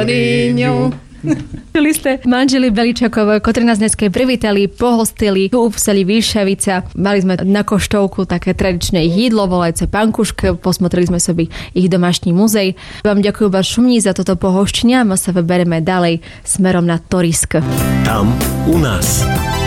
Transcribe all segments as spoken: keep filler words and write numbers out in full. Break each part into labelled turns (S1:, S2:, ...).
S1: Ríňu. Čili ste manželi Beličakov, ktorí nás dneska privítali, pohostili tu v seli Vilšavica. Mali sme na koštovku také tradičné jídlo, volajúce pankušky, posmotrili sme sobie ich domášní muzej. Vám ďakujem vás šumní za toto pohoštenie a my sa vyberieme ďalej smerom na Torisk.
S2: Tam u nás.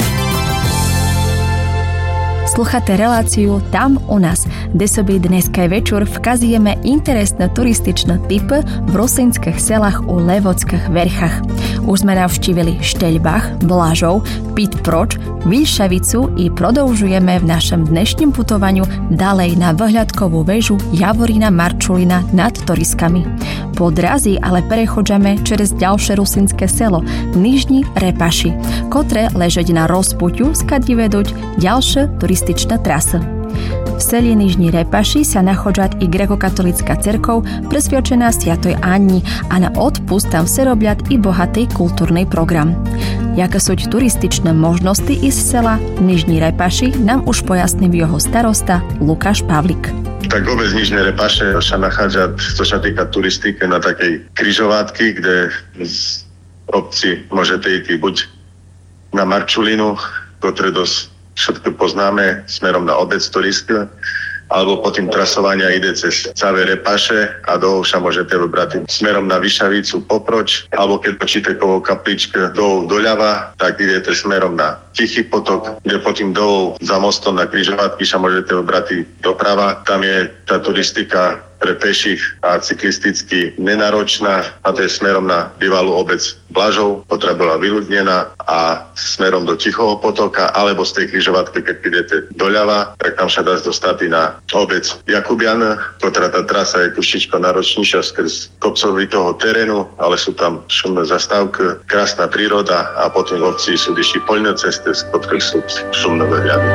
S1: Slucháte reláciu Tam u nás, kde sobi dneska večer vkazujeme interesné turističné typy v rusínskych selách u Levockých verchách. Už sme navštívili Šteľbach, Blažov, Pitproč, Vilšavicu i prodloužujeme v našem dnešním putovaniu ďalej na vyhľadkovú väžu Javorína Marčulina nad Toriskami. Po drazi ale prechodzame čez ďalšie rusínske selo Nižní Repaši, ktoré ležeť na rozpuťu, skadi vedúť ďalšie turističné trasy. V seli Nižní Repaši sa nachádza i grekokatolická cerkov presviačená Sviatoj Anni a na odpust tam sa robiať i bohatý kultúrny program. Jaké sú turističné možnosti iz sela Nižní Repaši nám už pojasní jeho starosta Lukáš Pavlik.
S3: Tak obec Nižné Repaše sa nachádza, čo sa týka turistiky, na takej križovatky, kde z obci môžete ísť buď na Marčulinu, ktoré dosť všetko poznáme, smerom na obec Torisk, alebo po tým trasovania ide cez Cavé Repaše a do Ovša môžete vybrať smerom na Vyšavicu poproč, alebo keď počíte kovou kapličke do doľava, tak idete smerom na Tichý potok, kde potom dolov za mostom na križovatky sa môžete vybrať doprava. Tam je tá turistika pre peších a cyklisticky nenáročná a to je smerom na bývalú obec Blažov, ktorá bola vyľudnená, a smerom do Tichého potoka, alebo z tej križovatky, keď idete doľava, tak tam sa dá dostať na obec Jakubian, ktorá tá trasa je trošičko náročnejšia skrz kopcovitého terénu, ale sú tam šumné zastávky, krásna príroda a potom v obci sú vyšší poľné cesty, z ktorých sú šumné výhľady.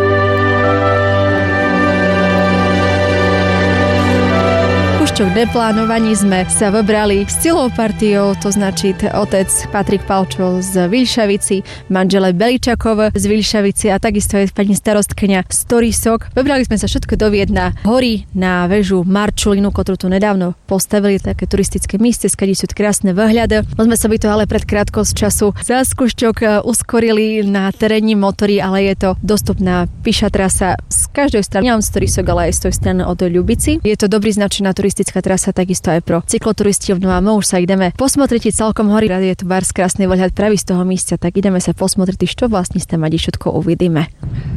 S1: K deplánovaní sme sa vybrali s celou partiou, to značí otec Patrik Palčo z Vilšavici, manžele Beličakov z Vilšavici a takisto je pani starostkňa z Torisok. Vybrali sme sa všetko do Viedna hory na väžu Marčulinu, ktorú tu nedávno postavili, také turistické mieste, skade sú krásne výhľady. My sme sa by to ale pred krátkou z času za skúšťok uskorili na terénni motory, ale je to dostupná píša trasa z každej strany, nielen z Torisok, ale aj z tej strany od Ľubici. Je to dobrý značená turistická trasa, takisto aj pro cykloturistov. No a my už sa ideme posmotriť celkom hory. Je tu bars krásny výhľad pravý z toho místa, tak ideme sa posmotriť, čo vlastne ste mať všetko uvidíme.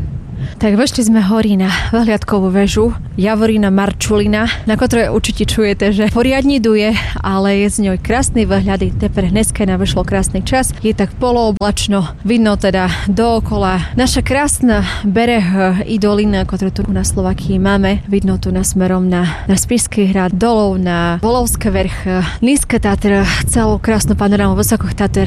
S1: Tak vešli sme horí na vyhliadkovú väžu Javorína Marčulina, na ktorej určite čujete, že poriadne duje, ale je z ňoj krásny výhľad. Teper dneska navyšlo krásny čas, je tak polooblačno, vidno teda dookola naša krásna bereh i dolina, ktorú tu na Slovakii máme. Vidno tu na smerom na, na Spišský hrad, dolov na Volovské vrch, Nízke Tatr, celú krásnu panorámu Vysokých Tatr,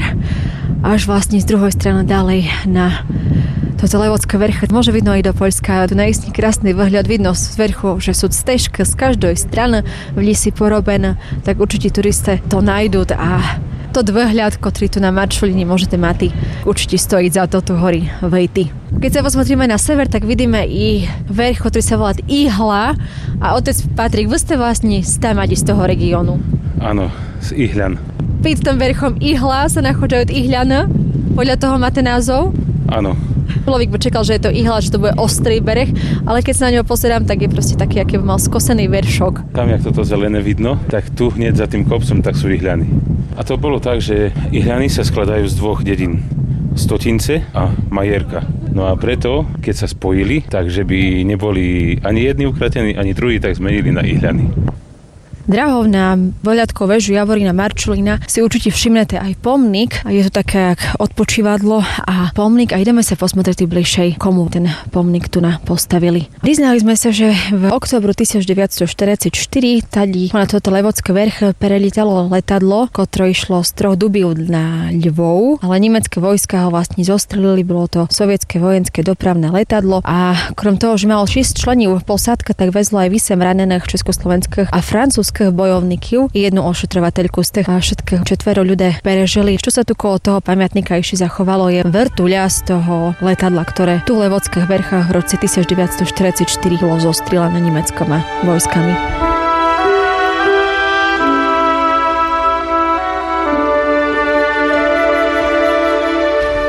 S1: až vlastne z druhej strany ďalej na toto Levocké vrchy. Môže vidno aj do Poľska. Tu naistý krásny výhľad, vidno z vrchu, že sú stežky z každej strany v lisi porobené, tak určite turisté to nájdú a to výhľad, ktorý tu na Marčulini môžete mať, určite stojí za to tu hory vejty. Keď sa posмотрíme na sever, tak vidíme i vrch, ktorý sa volá Ihla, a otec Patrik, vy ste vlastne stámať z toho regiónu.
S4: Áno, z Ihľan.
S1: Pod tom vrchom Ihla sa nachádzajú Ihľany, podľa toho máte názov?
S4: Áno.
S1: Človek by čakal, že je to ihla, že to bude ostrý bereh, ale keď sa na ňo pozerám, tak je proste taký, aký by mal skosený veršok.
S4: Tam, jak toto zelené vidno, tak tu hneď za tým kopcom tak sú Ihľany. A to bolo tak, že Ihľany sa skladajú z dvoch dedín. Stotince a Majerka. No a preto, keď sa spojili, takže by neboli ani jedni ukratení, ani druhí, tak zmenili na Ihľany.
S1: Drahou na Voľadkovú väžu Javorína Marčulina si určite všimnete aj pomník. Je to také jak odpočívadlo a pomník a ideme sa posmotriť bližšej, komu ten pomník tu na postavili. Priznali sme sa, že v októbru devätnásťstoštyridsaťštyri tady na toto Levocké vrch prelítalo letadlo, ktoré išlo z troch Dubív na Lvov, ale nemecké vojska ho vlastne zostrelili, bolo to sovietské vojenské dopravné letadlo a krom toho, že malo šesť členov posádka, tak vezlo aj vysem ranených československých a francúzských bojovníkov i jednu ošetrovateľku z tých a všetkých četvero ľudé prežili. Čo sa tu kolo toho pamiatníka ešte zachovalo je vrtuľa z toho letadla, ktoré tu v Levockých vrchách v roce devätnásťstoštyridsaťštyri bolo zostrelané nemeckými vojskami.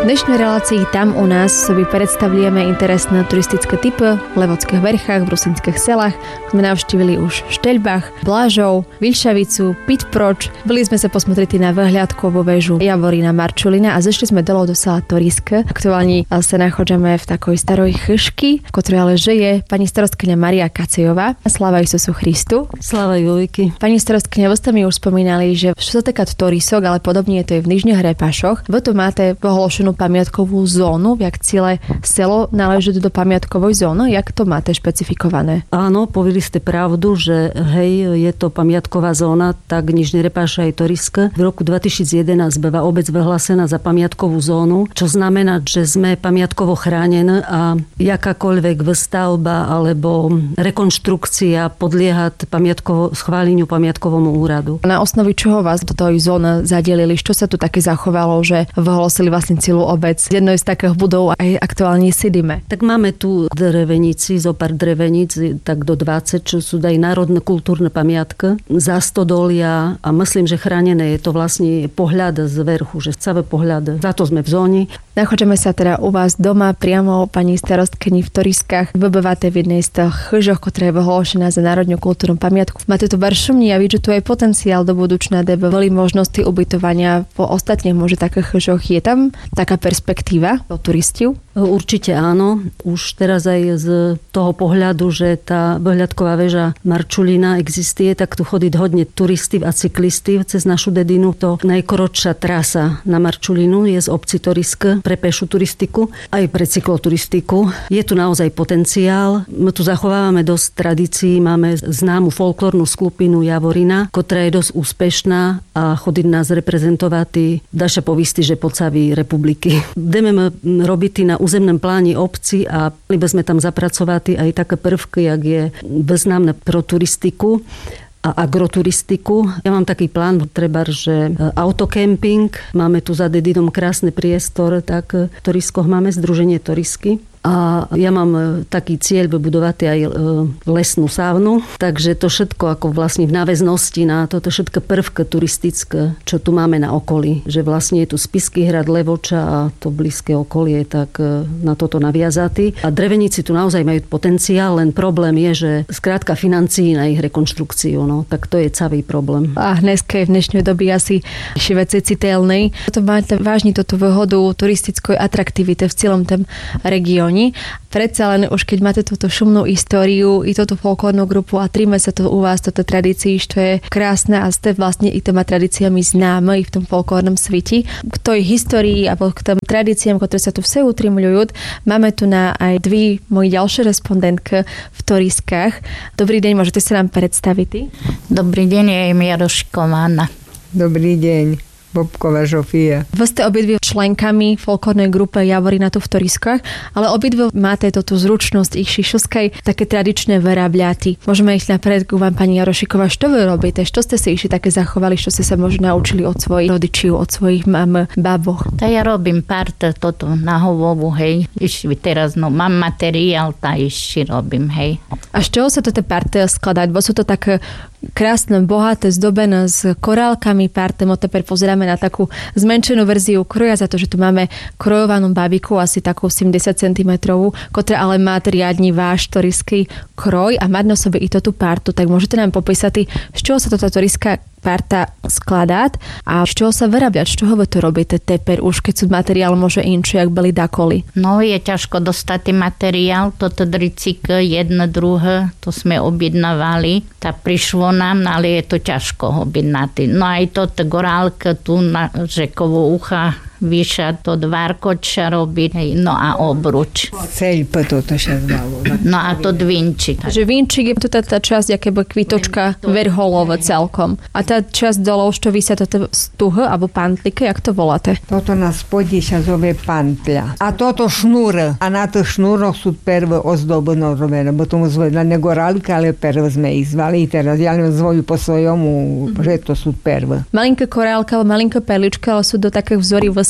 S1: V dnešnej relácii Tam u nás sobie predstavujeme interesné turistické typy v Levodských vrchách, v Rusinských selách. Sme navštívili už Šteľbach, Blažov, Vilšavicu, Pitproč. Byli sme sa posmotriť na vyhliadkovú väžu Javorína Marčulina a zešli sme dolo do sela Toriska. Aktuálne sa nachádzame v takoj staroj chyšky, v ktorej ale žije pani starostkyňa Maria Kacejová. Sláva Isusu Christu.
S5: Sláva Jojky.
S1: Pani starostkyňa, vy ste mi už spomínali, že čo sa týka Torisok, ale podobne je to je v Nižných Hrepášoch. Vy tu máte pohološenú pamiatkovú zónu, jak celé selo náleží do pamiatkovej zóny, jak to máte špecifikované?
S5: Áno, povedali ste pravdu, že hej, je to pamiatková zóna, tak Nižné Repáše aj Toriska. V roku dvetisíc jedenásť bola obec vyhlásená za pamiatkovú zónu, čo znamená, že sme pamiatkovo chránené a jakákoľvek výstavba alebo rekonštrukcia podlieha pamiatkovo, schváleniu pamiatkovomu úradu.
S1: Na osnovi čoho vás do tej zóny zadelili? Čo sa tu také zachovalo, že vyhlásili vlastne celú obec? Jedno z takých budov aj aktuálne sedíme.
S5: Tak máme tu drevenici, zo pár dreveníc, tak do dvadsať, čo sú aj národné kultúrne pamiatka. Zastodolia a myslím, že chránené je to vlastne pohľad z vrchu, že celé pohľad. Za to sme v zóne.
S1: Nachádzame sa teda u vás doma, priamo pani starostkyni v Toriskách. Vy bývate v jednej z tých chyžoch, ktorá je vyhlášená za národnú kultúrnu pamiatku. Máte tu baršumní a vidíte, že tu je potenciál do budúcna, kde boli možnosti ubytovania po ostatných môže takých chyžoch. Je tam taká perspektíva pro turistov?
S5: Určite áno. Už teraz aj z toho pohľadu, že tá vyhliadková väža Marčulina existuje, tak tu chodí hodne turistov a cyklistov cez našu dedinu. To najkorotšia trasa na Marčulinu je z obci Toriska pre pešu turistiku aj pre cykloturistiku. Je tu naozaj potenciál. My tu zachovávame dosť tradícií. Máme známu folklórnu skupinu Javorina, ktorá je dosť úspešná a chodí nás reprezentovať daša povisty, že po celej republiky. Ideme robiť na územnom pláne obci a iba sme tam zapracovali aj také prvky, jak je významné pro turistiku a agroturistiku. Ja mám taký plán, treba, že autokemping, máme tu za dedinom krásny priestor, tak v Toriskoch máme Združenie Torisky. A ja mám taký cieľ vybudovať aj lesnú sávnu, takže to všetko ako vlastne v náväznosti na toto všetko prvky turistické, čo tu máme na okolí. Že vlastne je tu Spišský hrad, Levoča a to blízke okolie, tak na toto naviazatý. A dreveníci tu naozaj majú potenciál, len problém je, že skrátka financií na ich rekonštrukciu, no tak to je celý problém.
S1: A dneska je v dnešnej doby asi veci citeľnej. To máte vážne toto výhodu turistickej atraktivity v celom tom regióne. Predsa len už keď máte túto šumnú históriu i túto folklórnu grupu a tríme sa to u vás, toto tradícii, čo je krásne a ste vlastne i tými tradíciami známe i v tom folklórnom svete. K tej histórii a k tým tradíciám, ktoré sa tu vse utrimujú, máme tu na aj dvi moji ďalšie respondentky v Toriskách. Dobrý deň, môžete sa nám predstaviť?
S6: Dobrý deň, ja im Jarošková Anna.
S7: Dobrý deň. Bobková Žofia.
S1: Vy ste obidve členkami folklórnej grupy Javorina tu v Toriskách, ale obidve máte túto zručnosť ich šišovskej také tradičné vyrábľaty. Môžeme ich napred ku vám, pani Jarošiková, čo vy robíte? Čo ste si išli také zachovali, čo ste sa možno naučili od svojich rodičov, od svojich mam, báboch?
S6: Tá ja robím pár toto na hovovu, hej. Išli teraz, no mám materiál, tá ešte robím, hej.
S1: A z čoho sa to tie party skladať? Bo sú to také krásne, bohaté, zdobené s korálkami party. Mo teper pozeráme na takú zmenšenú verziu kroja, za to, že tu máme krojovanú babiku, asi takú sedemdesiat centimetrov, ktorá ale má riadny váš toriský kroj a má na sobe i toto partu. Tak môžete nám popísať, z čoho sa toto toriská parta skladať a z čoho sa vyrábľať, z čoho vy to robíte teper, už keď sú materiál môže inčo, jak byli dakoli?
S6: No je ťažko dostať materiál, toto dricik jedno, druhé, to sme objednávali, tá prišlo nám, ale je to ťažko objednať. No aj toto gorálka tu na Žekovo ucha vyša to dvárkoča robiť, no a obruč.
S7: Ceľpa toto sa zvalo.
S6: No a to dvinčik.
S1: Takže vinčik je tu tá, tá časť, aké by kvitočka verholova celkom. A tá časť dole, čo vysia toto stuhy, alebo pantlike, jak to voláte?
S7: Toto na spodí sa zove pantľa. A toto šnúr. A na tých šnúroch sú prvé ozdobené robené, bo tomu zvojú na negorálke, ale prvé sme ich zvali. Teraz ja len zvoju po svojomu, že to sú prvé.
S1: Malinká korálka, malinká perlička, ale sú do takých vzorí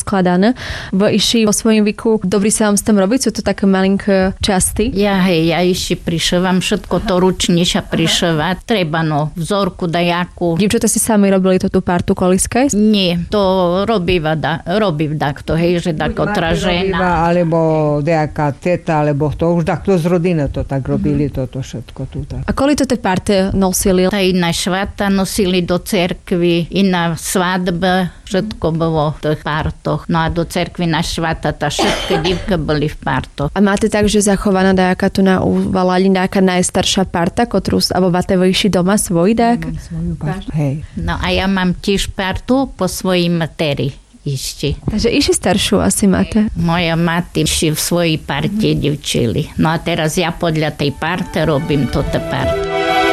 S1: poskladané. V Iši vo svojím veku dobrý sa vám s tým robiť? Sú to také malinké časti?
S6: Ja hej, ja Iši prišovam, všetko to ručne sa prišovať. Treba no, vzorku dajaku.
S1: Divčata si sami robili to tú partu kolískej?
S6: Nie, to robí vada, robí takto, hej, že tako tražena.
S7: Alebo nejaká teta, alebo to už takto z rodiny to tak robili, mm. toto všetko tu. Tak.
S1: A koľko to tie parte nosili?
S6: Tá iná švata nosili do cerkvy, iná svadba, všetko bolo v tých partoch. No a do cerkvy na švata, tá všetky divky boli v partoch.
S1: A máte tak, že zachovaná nejaká tu na uvalali nejaká najstaršia parta, ktorú alebo máte vyši doma svoj dák?
S7: Ja mám svoju partu, hej.
S6: No a ja mám tiež partu po svojej materi. Ešte.
S1: Takže Iši staršiu asi máte.
S6: Moja mati v svojej parte mm. divčili. No a teraz ja podľa tej parte robím toto parte.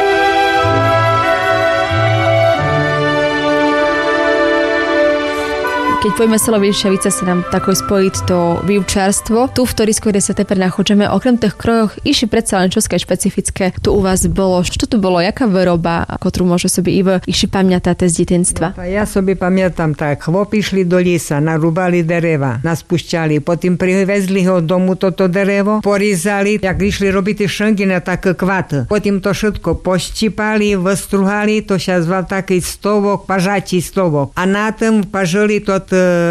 S1: Keď pojme selo Vilšavice, sa nám tako spojiť to výučárstvo. Tu v Torisku, kde sa teper nachodžeme, okrem tých krojoch Iši predsa len čoské špecifické tu u vás bolo. Čo tu bolo? Jaká výroba, ktorú môže sobie Ivo Iši pamätáte z detinstva?
S7: No, ja sobie pamätám tak. Chłopi šli do lesa, narúbali dereva, nás pušťali, potom privezli ho domu toto derevo, porizali, jak išli robiť šengy na také kvaty. Potom to všetko poščipali, vystruhali, to sa zval taký stovok, pažatí stovok. A na tom pažili to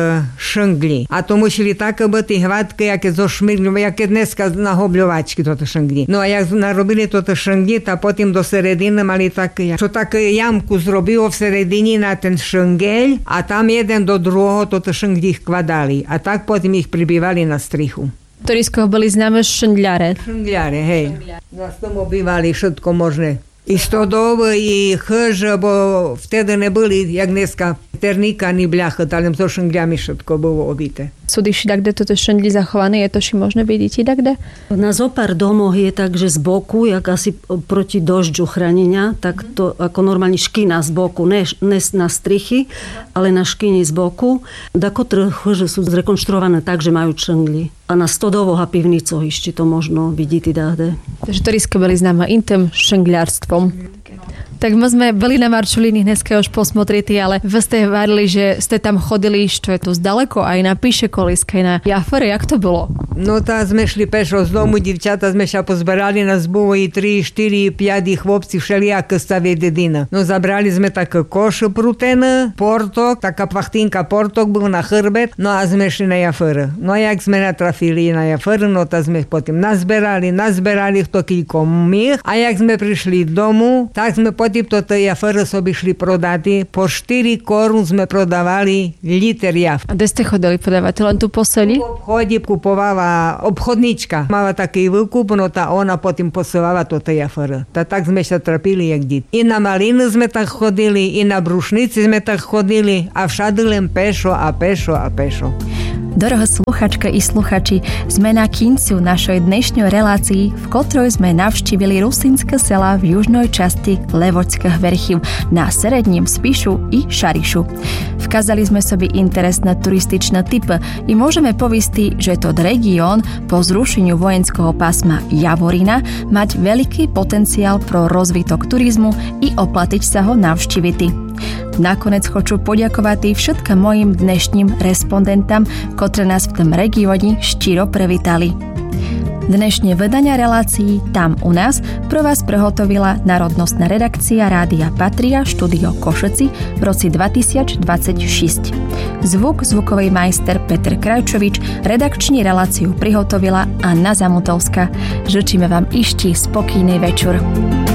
S7: šengli. A to museli také byť hladké, jaké zo šmigli, jaké dneska na hobľovačky toto šengli. No a jak narobili toto šengli, a potom do serediny mali také, čo také jamku zrobilo v seredini na ten šengel a tam jeden do druhého toto šengli ich kladali. A tak potom ich pribývali na strichu.
S1: V Torisku boli známe šengľare.
S7: Šengľare, hej. Nás tomu bývali všetko možné. I stodovы, и хыжы, бо вtedy не были, як дneska, терника, ни бляха, там со шенглями všetko было obité.
S1: Sú dyši takde toto šendli zachované? Je to ši možné vidieť takde?
S5: Na zopár domoch je tak, že z boku, jak asi proti dožďu chránenia, tak to ako normálne škina z boku, ne, ne na strichy, ale na škini z boku. Dakotre chыжы sú zrekonštruované tak, že majú šendli. A na stodovoch a pivnicoch ešte to možno vidieť takde.
S1: Takže Torisko boli známa intým šengliarstvom. Tak my sme boli na Marčulíny dneska už posmotrití, ale vy ste varili, že ste tam chodili, čo je to zdaleko, aj na Píše kolíske, aj na Jafere. Jak to bolo?
S7: No tá sme šli pešo z domu, divčata sme sa pozberali, nás bolo i tri, štyri, päť chłopci všelijaké stavie dedina. No zabrali sme také koše prutené, portok, taká plachtinka portok bol na chrbet, no a sme šli na Jafere. No a jak sme natrafili na Jafere, no tá sme potom nazberali, nazberali to kilko mých a jak sme prišli domu, tak sme potom toto Jafere sobie šli prodati. Po štyri korun sme prodávali liter jaf.
S1: A kde ste chodili podávať? Len tu po seli?
S7: V obchode kupovala obchodnička. Mala taký výkup, no tá ona potom posielala toto Jafere. Ta tak sme sa trapili jak dit. I na maliny sme tak chodili, i na brušnici sme tak chodili a všade len pešo a pešo a pešo.
S1: Doroho sluchačka i sluchači, sme na kincu našej dnešnej relácii, v ktorej sme navštívili rusínske sela v južnej časti Levočských vrchov na Seredním Spišu i Šarišu. Vkázali sme sobie interesné turističné typy i môžeme povisti, že to región po zrušeniu vojenského pásma Javorina mať veľký potenciál pro rozvitok turizmu i oplatiť sa ho navštíviti. Nakoniec chcú poďakovať všetkým mojim dnešným respondentom, ktoré nás v tom regióne štíro privítali. Dnešné vydania relácií Tam u nás pro vás prehotovila národnostná redakcia Rádia Patria štúdio Košeci v roci dvetisícdvadsaťšesť. Zvuk zvukový majster Peter Krajčovič, redakční reláciu prihotovila Anna Zamutovská. Žečíme vám ešte spokojný večer.